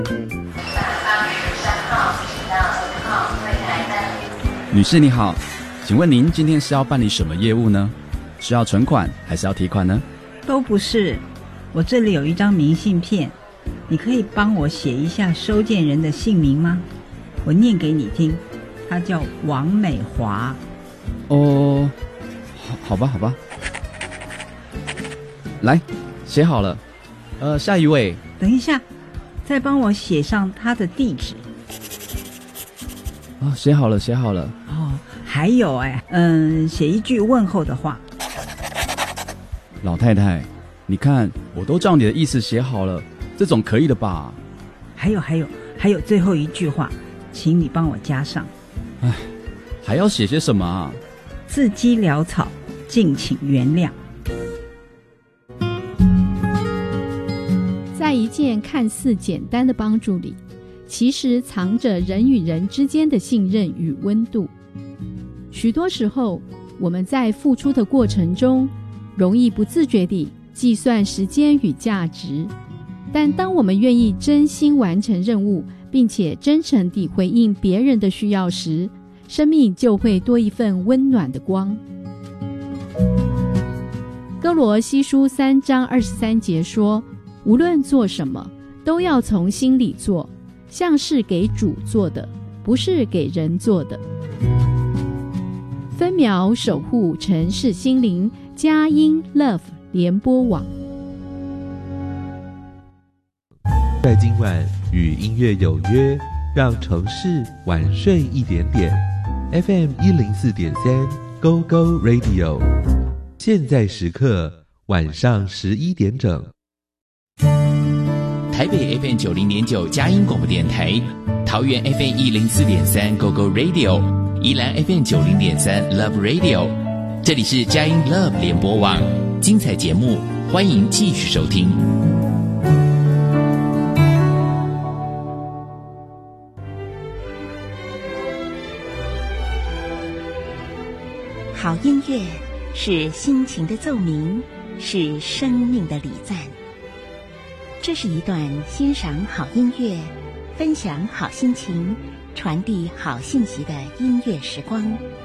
女士你好，请问您今天是要办理什么业务呢？是要存款还是要提款呢？ 都不是，我这里有一张明信片，你可以帮我写一下收件人的姓名吗？我念给你听，他叫王美华。 哦，好吧，来，写好了。下一位。 等一下，再帮我写上他的地址。 写好了。 哦，还有写一句问候的话。 老太太，你看我都照你的意思写好了，这种可以的吧？ 还有最后一句话，请你帮我加上。 还要写些什么啊？ 字迹潦草，敬请原谅。 在一件看似简单的帮助里，其实藏着人与人之间的信任与温度。许多时候，我们在付出的过程中，容易不自觉地计算时间与价值，但当我们愿意真心完成任务，并且真诚地回应别人的需要时，生命就会多一份温暖的光。哥罗西书3章23节说，无论做什么，都要从心里做，像是给主做的，不是给人做的。分秒守护城市心灵，佳音 Love 联播网。 在今晚与音乐有约，让城市晚睡一点点。FM 104.3 Go Go Radio， 现在时刻晚上11点整。 台北 FM 90.9佳音广播电台，桃园 FM 104.3 Go Go Radio， 宜兰 FM 90.3 Love Radio， 这里是佳音 Love 联播网，精彩节目欢迎继续收听。 好音乐是心情的奏鸣，是生命的礼赞。这是一段欣赏好音乐、分享好心情、传递好信息的音乐时光。